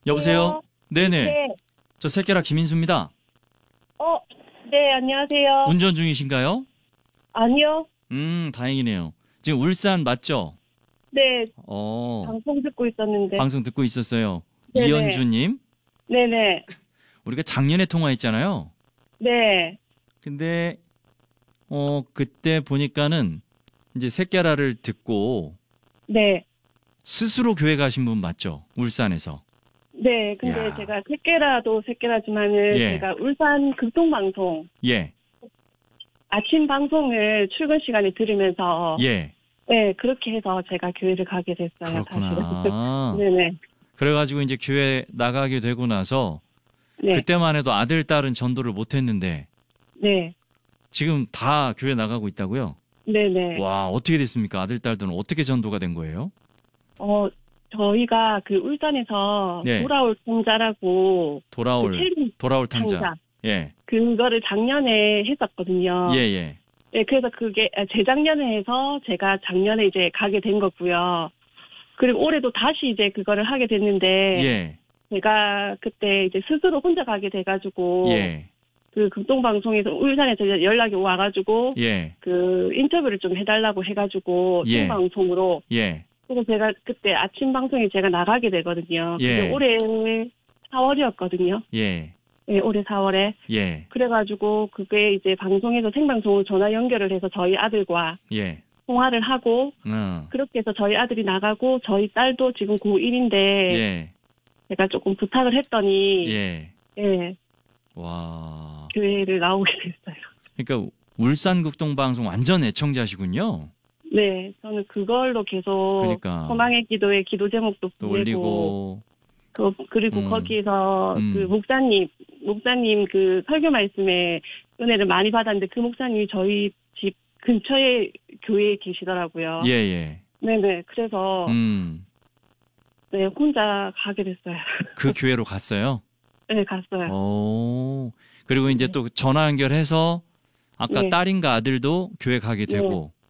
여보세요? 네네. 네. 저 새끼라 김인수입니다. 네, 안녕하세요. 운전 중이신가요? 아니요. 다행이네요. 지금 울산 맞죠? 네, 어, 방송 듣고 있었는데. 방송 듣고 있었어요. 네네. 이현주님, 네네. 우리가 작년에 통화했잖아요. 네. 근데, 그때 보니까는 이제 새끼라를 듣고 네. 스스로 교회 가신 분 맞죠? 울산에서. 네, 근데 야. 제가 새끼라도 새끼라지만은 예. 제가 울산 극동방송 예, 아침 방송을 출근 시간에 들으면서 예. 네, 그렇게 해서 제가 교회를 가게 됐어요. 그렇구나. 사실은. 네네. 그래가지고 이제 교회 나가게 되고 나서 네. 그때만 해도 아들, 딸은 전도를 못 했는데 네. 지금 다 교회 나가고 있다고요? 네네. 와, 어떻게 됐습니까? 아들, 딸들은 어떻게 전도가 된 거예요? 저희가 그 울산에서 네. 돌아올 통자라고 돌아올, 그 텔레비 돌아올 탕자. 탕자. 예, 그거를 작년에 했었거든요. 예, 예. 네, 그래서 그게 재작년에 해서 제가 작년에 이제 가게 된 거고요. 그리고 올해도 다시 이제 그거를 하게 됐는데 예, 제가 그때 이제 스스로 혼자 가게 돼가지고 예, 그 극동방송에서 울산에서 연락이 와가지고 예, 그 인터뷰를 좀 해달라고 해가지고 예. 생방송으로 예, 그래서 제가 그때 아침 방송에 제가 나가게 되거든요. 예. 그게 올해 4월이었거든요. 예, 네, 올해 4월에. 예, 그래가지고 그게 이제 방송에서 생방송을 전화 연결을 해서 저희 아들과 예. 통화를 하고 그렇게 해서 저희 아들이 나가고 저희 딸도 지금 고1인데 예, 제가 조금 부탁을 했더니 예. 예, 와. 교회를 나오게 됐어요. 그러니까 울산 극동방송 완전 애청자시군요. 네, 저는 그걸로 계속 그러니까. 소망의 기도에 기도 제목도 또 보내고 올리고, 그리고 거기에서 음. 그 목사님 그 설교 말씀에 은혜를 많이 받았는데 그 목사님이 저희 집 근처에 교회에 계시더라고요. 예, 예. 네네. 그래서 네, 혼자 가게 됐어요. 그 교회로 갔어요? 네, 갔어요. 그리고 이제 네. 또 전화 연결해서 아까 네. 딸인가 아들도 교회 가게 되고,